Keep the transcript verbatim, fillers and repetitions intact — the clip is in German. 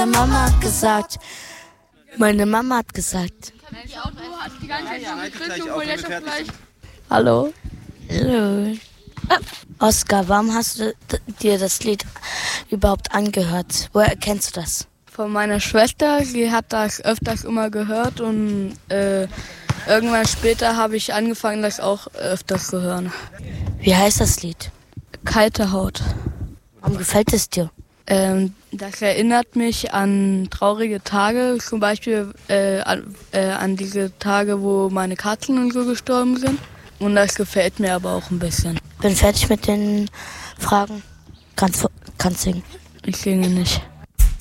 Meine Mama hat gesagt. Meine Mama hat gesagt. Hallo? Hallo. Oskar, warum hast du dir das Lied überhaupt angehört? Woher kennst du das? Von meiner Schwester, die hat das öfters immer gehört und äh, irgendwann später habe ich angefangen, das auch öfters zu hören. Wie heißt das Lied? Kalte Haut. Warum gefällt es dir? Ähm, das erinnert mich an traurige Tage, zum Beispiel äh, an, äh, an diese Tage, wo meine Katzen und so gestorben sind. Und das gefällt mir aber auch ein bisschen. Bin fertig mit den Fragen. Kannst, kannst singen. Ich singe nicht.